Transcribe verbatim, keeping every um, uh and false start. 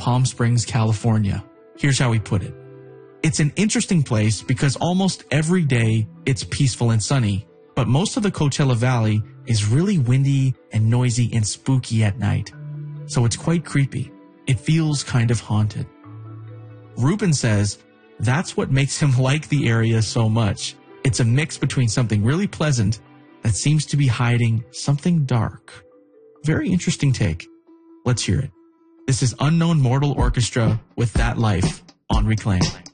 Palm Springs, California. Here's how he put it. It's an interesting place because almost every day it's peaceful and sunny, but most of the Coachella Valley is really windy and noisy and spooky at night. So it's quite creepy. It feels kind of haunted. Ruben says that's what makes him like the area so much. It's a mix between something really pleasant that seems to be hiding something dark. Very interesting take. Let's hear it. This is Unknown Mortal Orchestra with That Life on Reclaim.